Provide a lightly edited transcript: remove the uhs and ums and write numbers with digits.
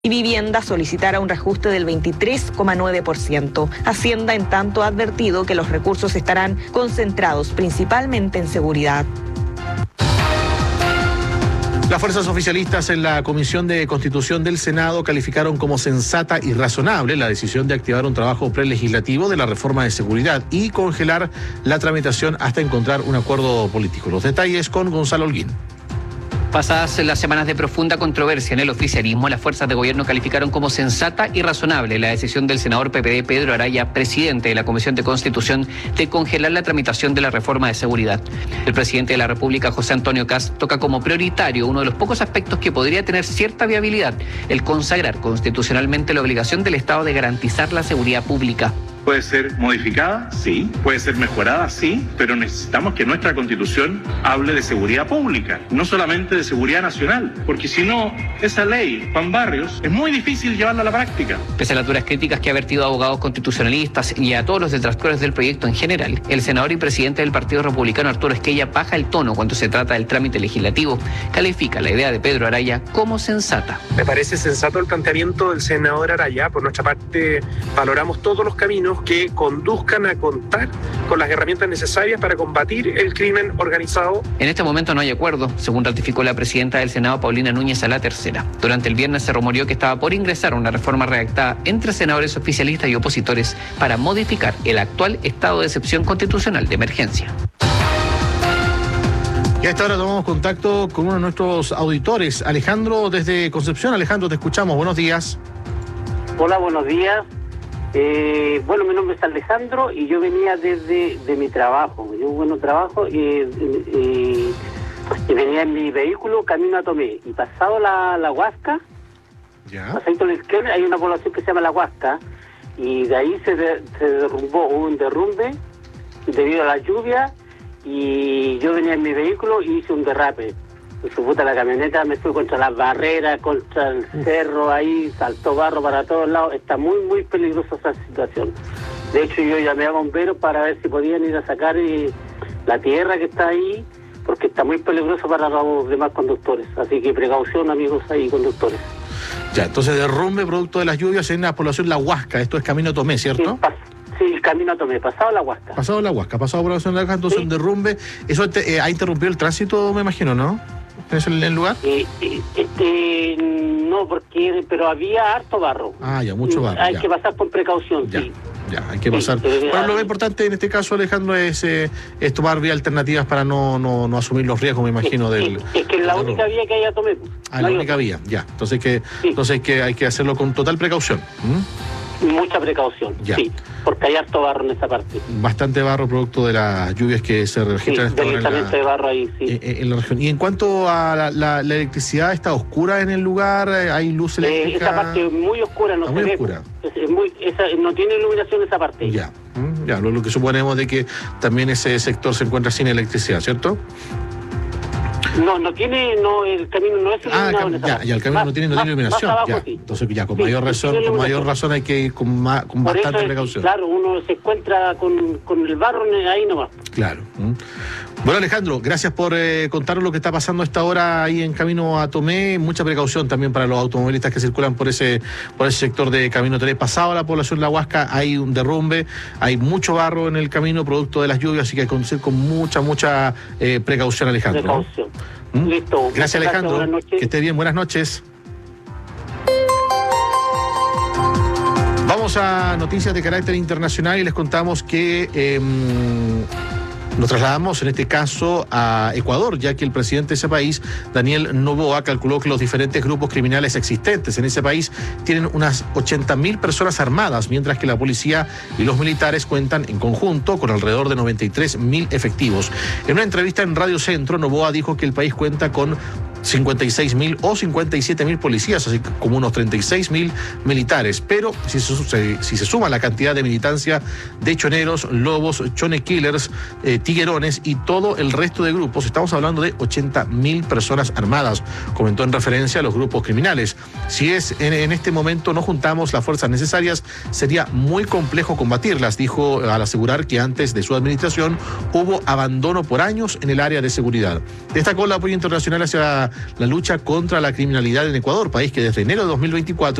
y Vivienda solicitara un reajuste del 23,9%. Hacienda, en tanto, ha advertido que los recursos estarán concentrados principalmente en seguridad. Las fuerzas oficialistas en la Comisión de Constitución del Senado calificaron como sensata y razonable la decisión de activar un trabajo prelegislativo de la reforma de seguridad y congelar la tramitación hasta encontrar un acuerdo político. Los detalles con Gonzalo Holguín. Pasadas las semanas de profunda controversia en el oficialismo, las fuerzas de gobierno calificaron como sensata y razonable la decisión del senador PPD Pedro Araya, presidente de la Comisión de Constitución, de congelar la tramitación de la reforma de seguridad. El presidente de la República, José Antonio Kast, toca como prioritario uno de los pocos aspectos que podría tener cierta viabilidad: el consagrar constitucionalmente la obligación del Estado de garantizar la seguridad pública. Puede ser modificada, sí. Puede ser mejorada, sí. Pero necesitamos que nuestra Constitución hable de seguridad pública, no solamente de seguridad nacional. Porque si no, esa ley, Juan Barrios, es muy difícil llevarla a la práctica. Pese a las duras críticas que ha vertido a abogados constitucionalistas y a todos los detractores del proyecto en general, el senador y presidente del Partido Republicano, Arturo Esquella, baja el tono cuando se trata del trámite legislativo. Califica la idea de Pedro Araya como sensata. Me parece sensato el planteamiento del senador Araya. Por nuestra parte, valoramos todos los caminos que conduzcan a contar con las herramientas necesarias para combatir el crimen organizado. En este momento no hay acuerdo, según ratificó la presidenta del Senado, Paulina Núñez, a La Tercera. Durante el viernes se rumoreó que estaba por ingresar una reforma redactada entre senadores oficialistas y opositores para modificar el actual estado de excepción constitucional de emergencia. Y a esta hora tomamos contacto con uno de nuestros auditores, Alejandro, desde Concepción. Alejandro, te escuchamos. Buenos días. Hola, buenos días. Bueno, mi nombre es Alejandro y yo venía de mi trabajo. Yo trabajo y venía en mi vehículo camino a Tomé. Y pasado la Huasca, pasadito la izquierda, hay una población que se llama La Huasca, y de ahí se derrumbó, hubo un derrumbe debido a la lluvia, y yo venía en mi vehículo y hice un derrape. Su puta la camioneta, me fui contra las barreras, contra el cerro, ahí saltó barro para todos lados. Está muy, muy peligrosa esa situación. De hecho, yo llamé a bomberos para ver si podían ir a sacar la tierra que está ahí, porque está muy peligroso para los demás conductores. Así que precaución, amigos ahí, conductores. Ya, entonces derrumbe producto de las lluvias en la población La Huasca. Esto es camino a Tomé, ¿cierto? Sí, el camino a Tomé, pasado la Huasca. Pasado la Huasca, pasado por la población de La Huasca, entonces sí. Un derrumbe. Eso ha interrumpido el tránsito, me imagino, ¿no? ¿Es el lugar? No, pero había harto barro. Ah, ya, mucho barro. Hay que pasar con precaución, sí. Ya, hay que pasar. Bueno, lo importante en este caso, Alejandro, es tomar vías alternativas para no asumir los riesgos, me imagino, es que es la única vía que hay a Tomé. Ah, la única vía, ya. Entonces que hay que hacerlo con total precaución. Mucha precaución, ya. Sí, porque hay harto barro en esa parte. Bastante barro producto de las lluvias que se registran de barro ahí, sí. En la región. Y en cuanto a la electricidad, ¿está oscura en el lugar? ¿Hay luz eléctrica? Esa parte es muy oscura, no se ve. Oscura. No tiene iluminación esa parte. Ya, lo que suponemos de que también ese sector se encuentra sin electricidad, ¿cierto? El camino no es iluminado. El camino no tiene iluminación. Abajo, ya. Sí. Entonces ya con mayor razón hay que ir con bastante precaución. Claro, uno se encuentra con el barro ahí nomás. Claro. Bueno, Alejandro, gracias por contarnos lo que está pasando a esta hora ahí en camino a Tomé. Mucha precaución también para los automovilistas que circulan por ese sector de Camino Tomé. Pasado la población La Huasca hay un derrumbe, hay mucho barro en el camino producto de las lluvias, así que hay que conducir con mucha precaución, Alejandro. Precaución. Listo. Gracias, Alejandro. Buenas noches. Que esté bien, buenas noches. Vamos a noticias de carácter internacional y les contamos que nos trasladamos en este caso a Ecuador, ya que el presidente de ese país, Daniel Noboa, calculó que los diferentes grupos criminales existentes en ese país tienen unas 80.000 personas armadas, mientras que la policía y los militares cuentan en conjunto con alrededor de 93.000 efectivos. En una entrevista en Radio Centro, Noboa dijo que el país cuenta con 56.000 o 57.000 policías, así como unos 36.000 militares. Pero si se suma la cantidad de militancia de choneros, lobos, chone killers, tiguerones y todo el resto de grupos, estamos hablando de 80.000 personas armadas, comentó en referencia a los grupos criminales. Si en este momento no juntamos las fuerzas necesarias, sería muy complejo combatirlas, dijo al asegurar que antes de su administración hubo abandono por años en el área de seguridad. Destacó el apoyo internacional hacia la lucha contra la criminalidad en Ecuador, país que desde enero de 2024